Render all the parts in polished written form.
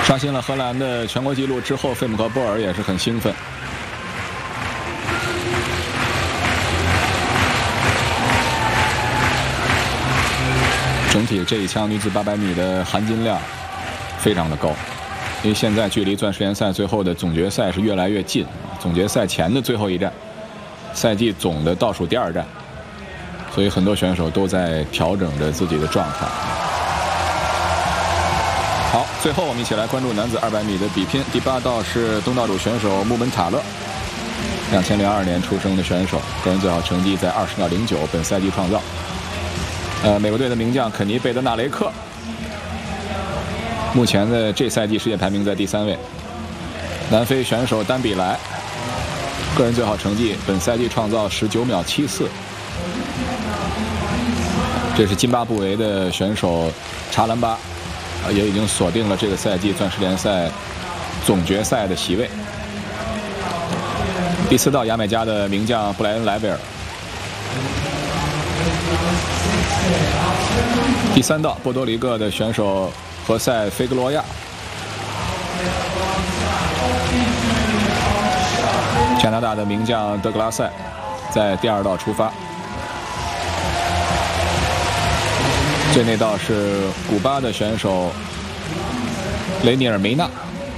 刷新了荷兰的全国纪录之后，费姆和波尔也是很兴奋。整体这一枪女子800米的含金量非常的高，因为现在距离钻石联赛最后的总决赛是越来越近，总决赛前的最后一站，赛季总的倒数第2站，所以很多选手都在调整着自己的状态。好，最后我们一起来关注男子200米的比拼。第8道是东道主选手穆门塔勒，2002年出生的选手，个人最好成绩在20秒09，本赛季创造。美国队的名将肯尼·贝德纳雷克，目前的这赛季世界排名在第3位。南非选手丹比莱，个人最好成绩本赛季创造19秒74。这是津巴布韦的选手查兰巴，也已经锁定了这个赛季钻石联赛总决赛的席位。第4道牙买加的名将布莱恩·莱维尔。第3道波多黎各的选手何塞·菲格罗亚。加拿大的名将德格拉塞在第2道出发。最内道是古巴的选手雷尼尔·梅纳。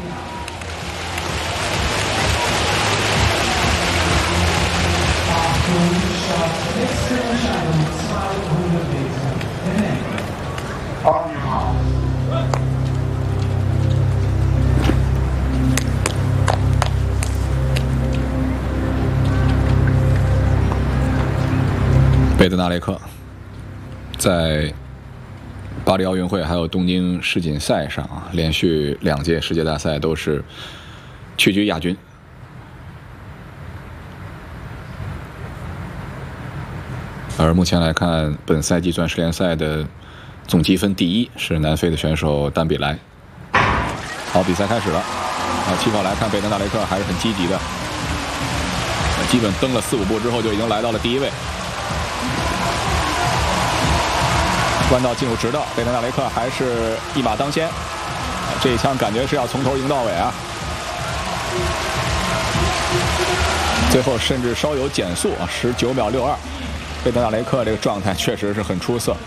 贝德纳雷克在巴黎奥运会还有东京世锦赛上连续2届世界大赛都是屈居亚军。而目前来看，本赛季钻石联赛的总积分第1是南非的选手丹比莱。好，比赛开始了。起跑来看，贝德纳雷克还是很积极的，基本蹬了4、5步之后就已经来到了第1位。弯道进入直道，贝德纳雷克还是一马当先，这一枪感觉是要从头赢到尾啊！最后甚至稍有减速，19秒62。贝德纳雷克这个状态确实是很出色。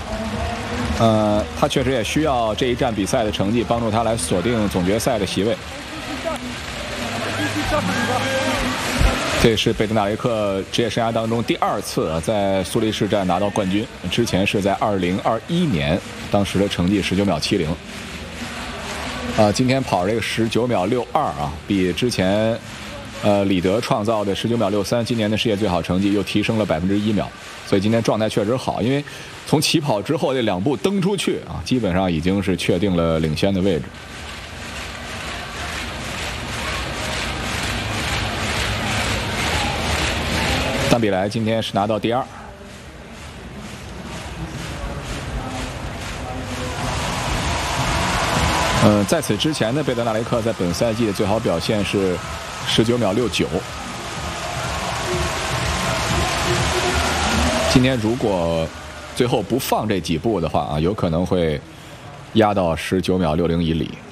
他确实也需要这一站比赛的成绩帮助他来锁定总决赛的席位。这是贝德纳雷克职业生涯当中第2次在苏黎世站拿到冠军，之前是在2021年，当时的成绩19秒70。今天跑这个19秒62比之前李德创造的19秒63，今年的世界最好成绩又提升了1秒，所以今天状态确实好，因为从起跑之后这2步蹬出去基本上已经是确定了领先的位置。丹比莱今天是拿到第2。在此之前的贝德纳雷克在本赛季的最好表现是19秒69。今天如果最后不放这几步的话有可能会压到19秒60以里。